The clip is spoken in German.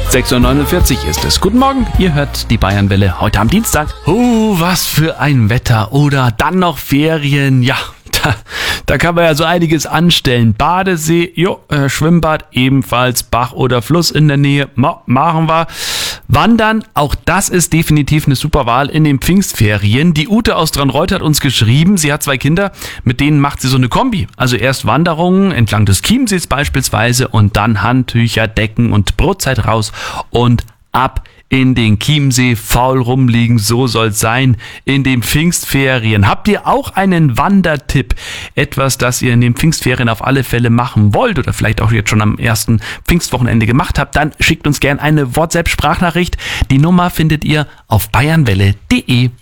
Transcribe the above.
6:49 Uhr ist es. Guten Morgen, ihr hört die Bayernwelle heute am Dienstag. Was für ein Wetter. Oder dann noch Ferien. Ja, da kann man ja so einiges anstellen. Badesee, Schwimmbad ebenfalls, Bach oder Fluss in der Nähe, machen wir. Wandern, auch das ist definitiv eine super Wahl in den Pfingstferien. Die Ute aus Dranreuth hat uns geschrieben, sie hat 2 Kinder, mit denen macht sie so eine Kombi. Also erst Wanderungen entlang des Chiemsees beispielsweise und dann Handtücher, Decken und Brotzeit raus und ab in den Chiemsee, faul rumliegen, so soll's sein, in den Pfingstferien. Habt ihr auch einen Wandertipp? Etwas, das ihr in den Pfingstferien auf alle Fälle machen wollt oder vielleicht auch jetzt schon am ersten Pfingstwochenende gemacht habt, dann schickt uns gern eine WhatsApp-Sprachnachricht. Die Nummer findet ihr auf bayernwelle.de.